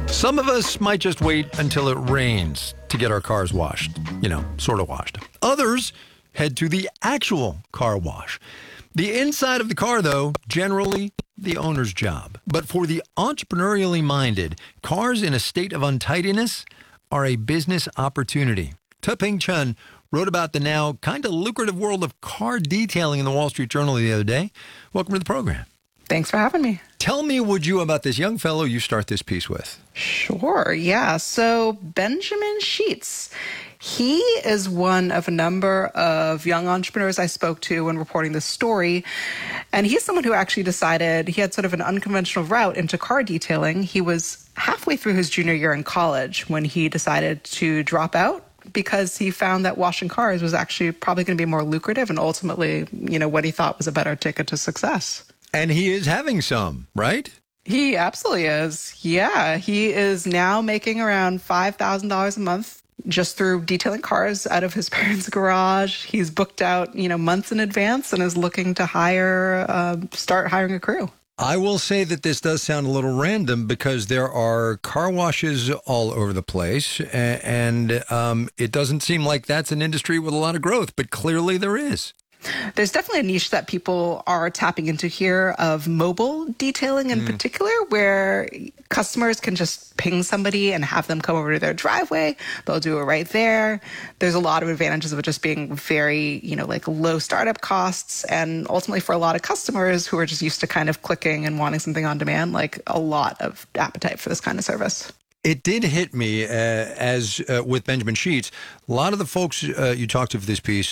Some of us might just wait until it rains to get our cars washed. Sort of washed. Others head to the actual car wash. The inside of the car, though, generally the owner's job. But for the entrepreneurially minded, cars in a state of untidiness are a business opportunity. Tuping Chun wrote about the now kind of lucrative world of car detailing in the Wall Street Journal the other day. Welcome to the program. Thanks for having me. Tell me, would you, about this young fellow you start this piece with? Sure, yeah. So Benjamin Sheets, he is one of a number of young entrepreneurs I spoke to when reporting this story. And he's someone who actually decided he had sort of an unconventional route into car detailing. He was halfway through his junior year in college when he decided to drop out, because he found that washing cars was actually probably going to be more lucrative and ultimately, what he thought was a better ticket to success. And he is having some, right? He absolutely is. Yeah, he is now making around $5,000 a month just through detailing cars out of his parents' garage. He's booked out, months in advance and is looking to start hiring a crew. I will say that this does sound a little random because there are car washes all over the place, and it doesn't seem like that's an industry with a lot of growth, but clearly there is. There's definitely a niche that people are tapping into here of mobile detailing in particular, where customers can just ping somebody and have them come over to their driveway. They'll do it right there. There's a lot of advantages of it just being very, low startup costs. And ultimately for a lot of customers who are just used to kind of clicking and wanting something on demand, a lot of appetite for this kind of service. It did hit me as with Benjamin Sheets. A lot of the folks you talked to for this piece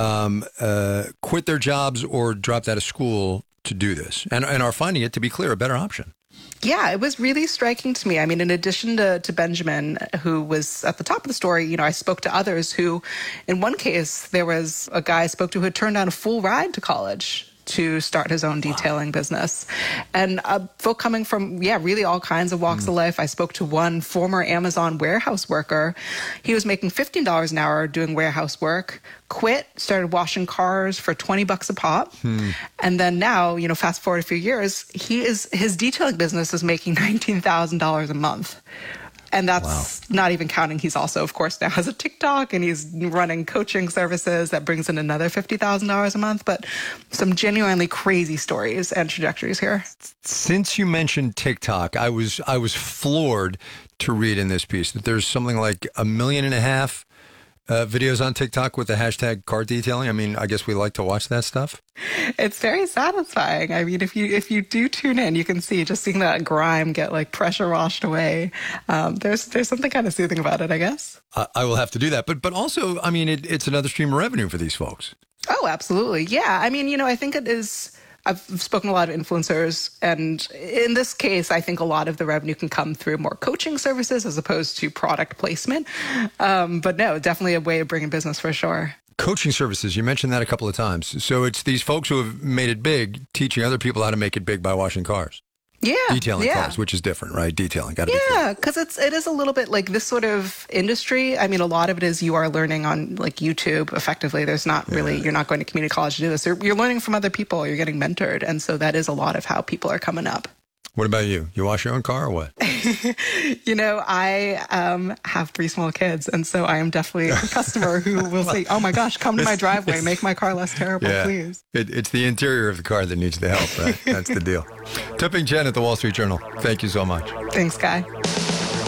quit their jobs or dropped out of school to do this and are finding it, to be clear, a better option. Yeah, it was really striking to me. I mean, in addition to Benjamin, who was at the top of the story, I spoke to others who, in one case, there was a guy I spoke to who had turned down a full ride to college to start his own detailing business. And folk coming from, really all kinds of walks of life. I spoke to one former Amazon warehouse worker. He was making $15 an hour doing warehouse work, quit, started washing cars for $20 a pop. And then now, fast forward a few years, his detailing business is making $19,000 a month. And that's not even counting. He's also, of course, now has a TikTok and he's running coaching services that brings in another $50,000 a month. But some genuinely crazy stories and trajectories here. Since you mentioned TikTok, I was floored to read in this piece that there's something like 1.5 million videos on TikTok with the hashtag car detailing. I mean, I guess we like to watch that stuff. It's very satisfying. I mean, if you do tune in, you can see just seeing that grime get pressure washed away. There's something kind of soothing about it, I guess. I will have to do that. But also, I mean, it's another stream of revenue for these folks. Oh, absolutely. Yeah. I mean, I think it is. I've spoken to a lot of influencers, and in this case, I think a lot of the revenue can come through more coaching services as opposed to product placement. But no, definitely a way of bringing business for sure. Coaching services, you mentioned that a couple of times. So it's these folks who have made it big, teaching other people how to make it big by washing cars. Yeah. Detailing cars, which is different, right? Detailing. Gotta be clear. Because it is a little bit like this sort of industry. I mean, a lot of it is you are learning on YouTube effectively. There's not really, you're not going to community college to do this. You're learning from other people. You're getting mentored. And so that is a lot of how people are coming up. What about you? You wash your own car or what? I have 3 small kids, and so I am definitely a customer who will say, oh my gosh, come to my driveway, make my car less terrible, please. It's the interior of the car that needs the help, right? That's the deal. Tuping Chun at the Wall Street Journal. Thank you so much. Thanks, Guy.